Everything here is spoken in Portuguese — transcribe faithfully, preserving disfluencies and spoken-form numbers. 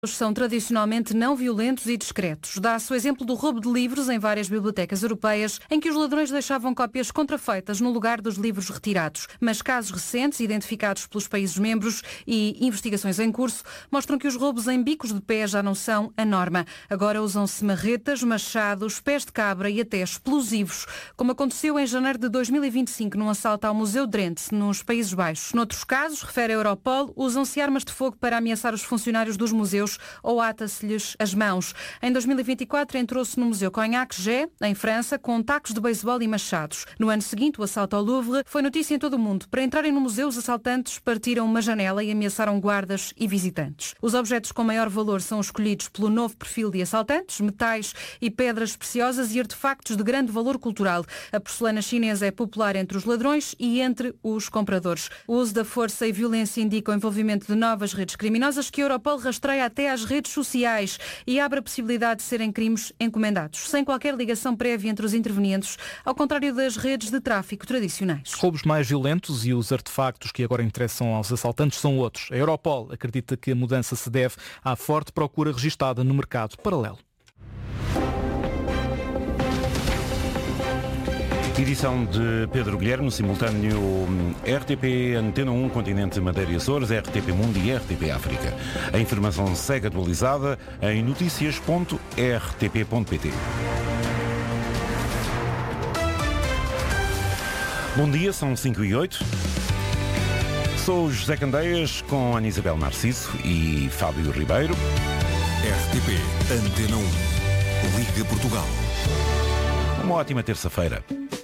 São tradicionalmente não violentos e discretos. Dá-se o exemplo do roubo de livros em várias bibliotecas europeias, em que os ladrões deixavam cópias contrafeitas no lugar dos livros retirados. Mas casos recentes, identificados pelos países membros e investigações em curso, mostram que os roubos em bicos de pé já não são a norma. Agora usam-se marretas, machados, pés de cabra e até explosivos, como aconteceu em janeiro de dois mil e vinte e cinco num assalto ao Museu Drenthe, nos Países Baixos. Noutros casos, refere a Europol, usam-se armas de fogo para ameaçar os funcionários dos museus ou ata-se-lhes as mãos. Em dois mil e vinte e quatro entrou-se no Museu Cognac-Gé, em França, com tacos de beisebol e machados. No ano seguinte, o assalto ao Louvre foi notícia em todo o mundo. Para entrarem no museu, os assaltantes partiram uma janela e ameaçaram guardas e visitantes. Os objetos com maior valor são escolhidos pelo novo perfil de assaltantes, metais e pedras preciosas e artefactos de grande valor cultural. A porcelana chinesa é popular entre os ladrões e entre os compradores. O uso da força e violência indica o envolvimento de novas redes criminosas que a Europol rastreia até às redes sociais e abre a possibilidade de serem crimes encomendados, sem qualquer ligação prévia entre os intervenientes, ao contrário das redes de tráfico tradicionais. Roubos mais violentos e os artefactos que agora interessam aos assaltantes são outros. A Europol acredita que a mudança se deve à forte procura registada no mercado paralelo. Edição de Pedro Guilherme, no simultâneo R T P Antena um, Continente Madeira e Açores, R T P Mundo e R T P África. A informação segue atualizada em notícias ponto r t p ponto p t. Bom dia, são cinco e oito. Sou o José Candeias com Ana Isabel Narciso e Fábio Ribeiro. R T P Antena um. Liga Portugal. Uma ótima terça-feira.